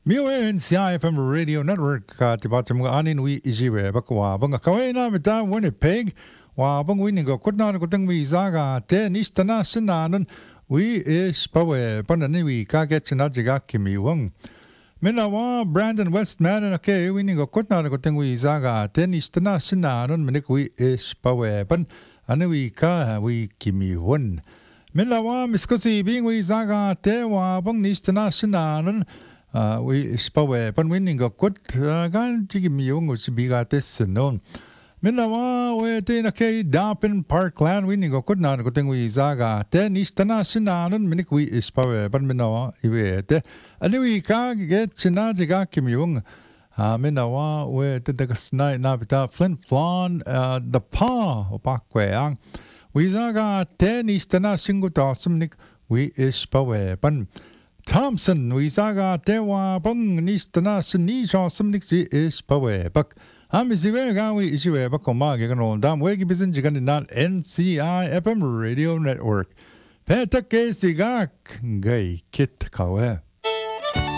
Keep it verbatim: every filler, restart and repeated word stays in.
Mio N C I F M Radio Network at about mga anin we ijiwe bakwa bang kaway na bita Winnipeg wa bang winning go kutna ko tang we zaga te nistana sinanon we is pawe panani we ka get na jiga kimi wang Minawa Brandon Westman and okay winning go kutna ko tang we zaga te nistana sinanon minik we is pawe pan ani we ka we kimi won Minawa miskosi being we zaga te wa bang nistana sinanon Uh, we spawe pan winning go kut gan chigi miyong us biga tes non minawa we te na kay Dauphin Parkland winning go kut na ko ting we zaga te nistana sinanon minik we spawe pan minawa iwe te ani we ka get china jiga kimyong ha minawa we te the snai na bita Flin Flon uh, the pa opakwe ang we zaga te nistana singuta sumnik we spawe pan Thompson, we saga tewa bung nistana sinisha sumnixi is pawe. Bak Amiziwe gawi isiwe bakomag ganon dam wegi bizin jigan not N C I F M Radio Network. Petake sigak gay kit kawe.